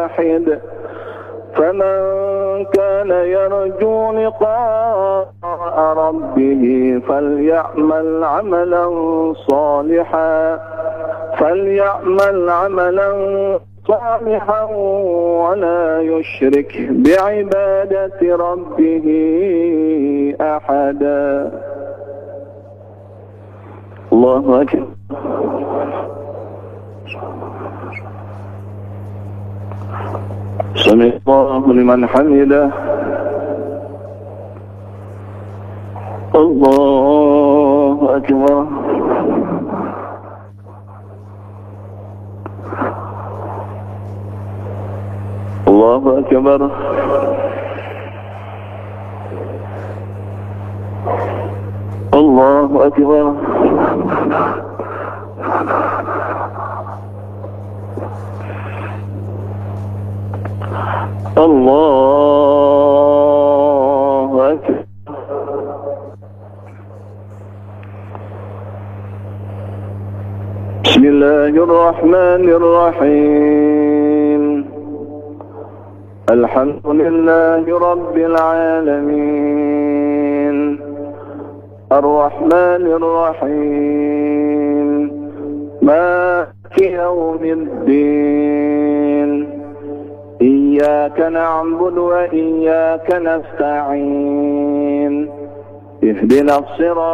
واحد. فمن كان يرجو لقاء ربه فليعمل عملا صالحا ولا يشرك بعبادة ربه أحدا. الله أكبر. سمع الله لمن حمده. الله أكبر. الله أكبر. الله أكبر. الله أكبر. بسم الله الرحمن الرحيم. الحمد لله رب العالمين الرحمن الرحيم مالك يوم الدين. إياك نعبد وإياك نستعين. اهدنا الصراط